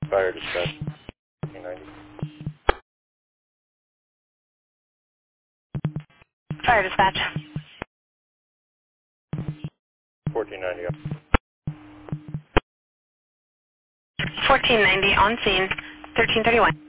Fire dispatch, 1490. Fire dispatch. 1490 up. 1490 on scene, 1331.